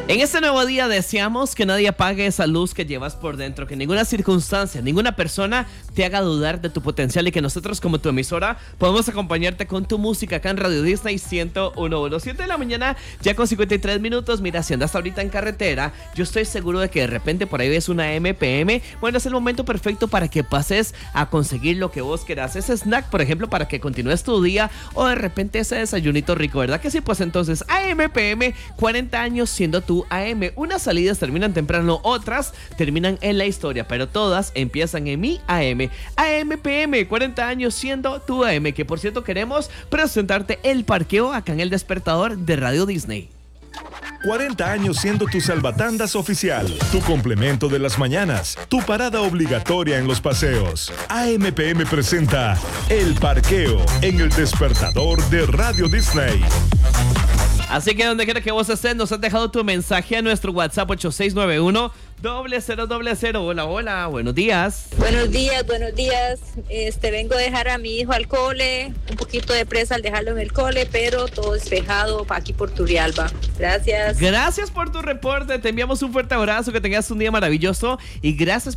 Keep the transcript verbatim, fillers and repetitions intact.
En este nuevo día deseamos que nadie apague esa luz que llevas por dentro, que ninguna circunstancia, ninguna persona te haga dudar de tu potencial y que nosotros como tu emisora podemos acompañarte con tu música acá en Radio Disney ciento uno punto uno. siete de la mañana, ya con cincuenta y tres minutos. Mira, si andas ahorita en carretera, yo estoy seguro de que de repente por ahí ves una M P M. Bueno, es el momento perfecto para que pases a conseguir lo que vos quieras. Ese snack, por ejemplo, para que continúes tu día o de repente ese desayunito rico, ¿verdad que sí? Pues entonces, A M P M, cuarenta años siendo tu A M. Unas salidas terminan temprano, otras terminan en la historia, pero todas empiezan en mi A M. A M P M, cuarenta años siendo tu A M, que por cierto queremos presentarte el parqueo acá en el despertador de Radio Disney. cuarenta años siendo tu salvatandas oficial, tu complemento de las mañanas, tu parada obligatoria en los paseos. A M P M presenta El Parqueo en el despertador de Radio Disney. Así que donde quiera que vos estés, nos has dejado tu mensaje a nuestro WhatsApp ocho seis nueve uno, cero cero cero cero. Hola, hola, buenos días. Buenos días, buenos días. Este, vengo a dejar a mi hijo al cole, un poquito de presa al dejarlo en el cole, pero todo despejado aquí por Turrialba. Gracias. Gracias por tu reporte, te enviamos un fuerte abrazo, que tengas un día maravilloso y gracias